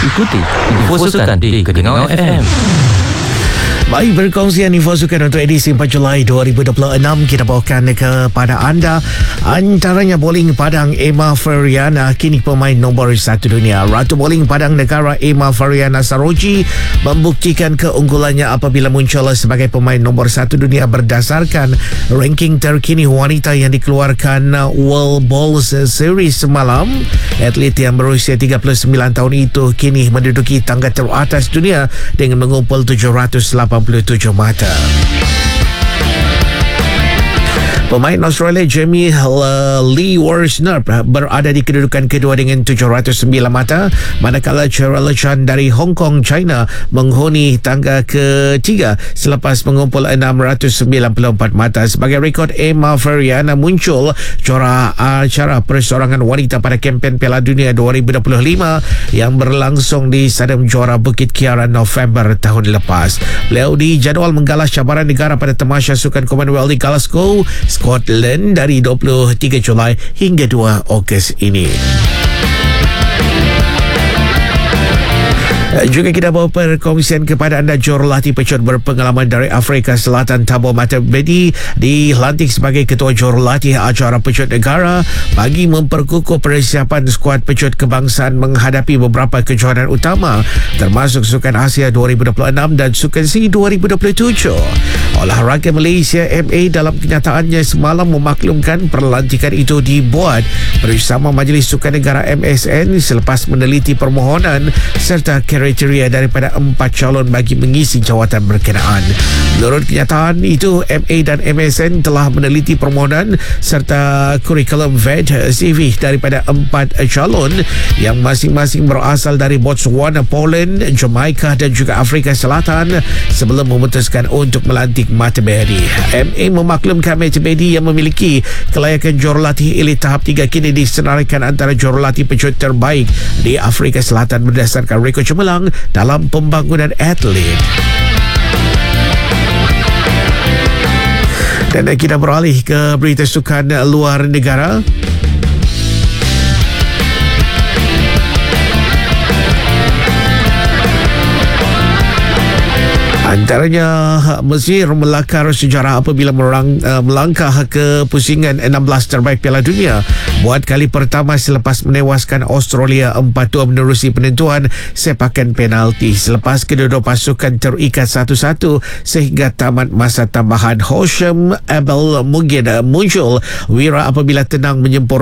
Ikuti Info Sukan di Keningau FM. Baik, berkongsian info sukan untuk edisi 4 Julai 2026 kita bawakan kepada anda antaranya bowling Padang Emma Feriana, kini pemain nombor 1 dunia. Ratu bowling Padang Negara Emma Feriana Saroji membuktikan keunggulannya apabila muncul sebagai pemain nombor 1 dunia berdasarkan ranking terkini wanita yang dikeluarkan World Bowls Series semalam. Atlet yang berusia 39 tahun itu kini menduduki tangga teratas dunia dengan mengumpul 787 mata. Pemain Australia Jamie Lee Worsner berada di kedudukan kedua dengan 709 mata, manakala Cheryl Chan dari Hong Kong, China menghuni tangga ketiga selepas mengumpul 694 mata. Sebagai rekod, Emma Feriana muncul juara acara perseorangan wanita pada kempen Piala Dunia 2025 yang berlangsung di Stadium Juara Bukit Kiara November tahun lepas. Beliau dijadual menggalas cabaran negara pada Tamasya Sukan Commonwealth di Glasgow, Scotland dari 23 Julai hingga 2 Ogos ini. Juga kita bawa perkongsian kepada anda jurulatih pecut berpengalaman dari Afrika Selatan Thabo Mtabedi dilantik sebagai ketua jurulatih acara pecut negara bagi memperkukuh persiapan skuad pecut kebangsaan menghadapi beberapa kejohanan utama termasuk Sukan Asia 2026 dan Sukan SEA 2027. Olahraga Malaysia MA dalam kenyataannya semalam memaklumkan perlantikan itu dibuat bersama Majlis Sukan Negara MSN selepas meneliti permohonan serta kriteria daripada 4 calon bagi mengisi jawatan berkenaan. Menurut kenyataan itu, MA dan MSN telah meneliti permohonan serta kurikulum VET CV daripada 4 calon yang masing-masing berasal dari Botswana, Poland, Jamaica dan juga Afrika Selatan sebelum memutuskan untuk melantik Mtabedi. MA memaklumkan Mtabedi yang memiliki kelayakan jurulatih elit tahap 3 kini disenaraikan antara jurulatih pecut terbaik di Afrika Selatan berdasarkan rekod cemerlang dalam pembangunan atlet. Dan kita beralih ke berita sukan luar negara. Antaranya Mesir melakar sejarah apabila melangkah ke pusingan 16 terbaik Piala Dunia buat kali pertama selepas menewaskan Australia 4-2 menerusi penentuan sepakan penalti. Selepas kedua-dua pasukan terikat 1-1 sehingga tamat masa tambahan, Housham Abel Mugid muncul wira apabila tenang menyempurnakan